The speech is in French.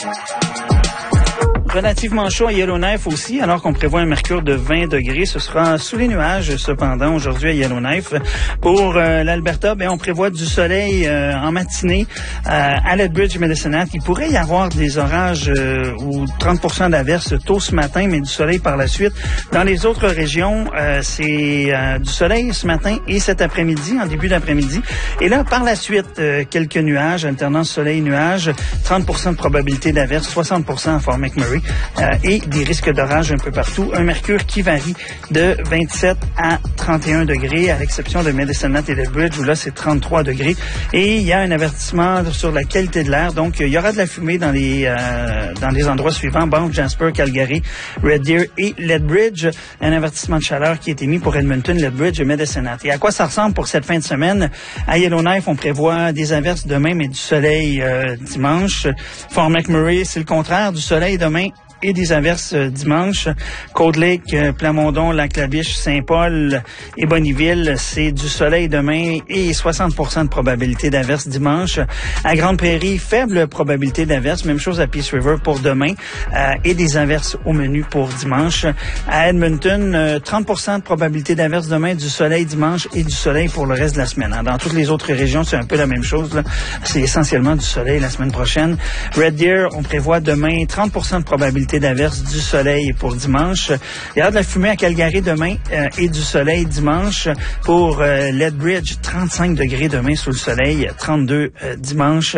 Relativement chaud à Yellowknife aussi, alors qu'on prévoit un mercure de 20 degrés. Ce sera sous les nuages, cependant, aujourd'hui à Yellowknife. Pour l'Alberta, on prévoit du soleil en matinée à Lethbridge et Medicine Hat. Il pourrait y avoir des orages ou 30% d'averses tôt ce matin, mais du soleil par la suite. Dans les autres régions, c'est du soleil ce matin et cet après-midi, en début d'après-midi. Et là, par la suite, quelques nuages, alternance soleil-nuages, 30% de probabilité d'averses, 60% à Fort McMurray. Et des risques d'orage un peu partout. Un mercure qui varie de 27 à 31 degrés, à l'exception de Medicine Hat et Lethbridge, où là, c'est 33 degrés. Et il y a un avertissement sur la qualité de l'air. Donc, il y aura de la fumée dans les endroits suivants: Banff, Jasper, Calgary, Red Deer et Lethbridge. Un avertissement de chaleur qui est émis pour Edmonton, Lethbridge et Medicine Hat. Et à quoi ça ressemble pour cette fin de semaine? À Yellowknife, on prévoit des averses demain, mais du soleil dimanche. Fort McMurray, c'est le contraire, du soleil demain et des averses dimanche. Cold Lake, Plamondon, Lac-La-Biche, Saint-Paul et Bonnyville, c'est du soleil demain et 60% de probabilité d'averses dimanche. À Grande-Prairie, faible probabilité d'averses, même chose à Peace River pour demain et des averses au menu pour dimanche. À Edmonton, 30% de probabilité d'averses demain, du soleil dimanche et du soleil pour le reste de la semaine. Dans toutes les autres régions, c'est un peu la même chose, là. C'est essentiellement du soleil la semaine prochaine. Red Deer, on prévoit demain 30% de probabilité d'averses, du soleil pour dimanche. Il y aura de la fumée à Calgary demain et du soleil dimanche. Pour Lethbridge, 35 degrés demain sous le soleil, 32 dimanche.